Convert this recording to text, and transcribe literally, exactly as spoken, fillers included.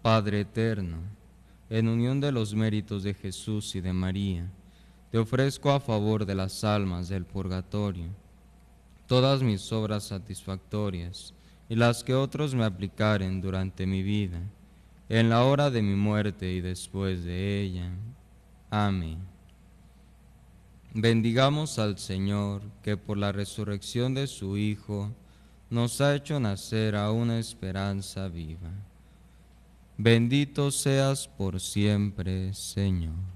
Padre eterno, en unión de los méritos de Jesús y de María, te ofrezco a favor de las almas del purgatorio todas mis obras satisfactorias y las que otros me aplicaren durante mi vida, en la hora de mi muerte y después de ella. Amén. Bendigamos al Señor, que por la resurrección de su Hijo nos ha hecho nacer a una esperanza viva. Bendito seas por siempre, Señor.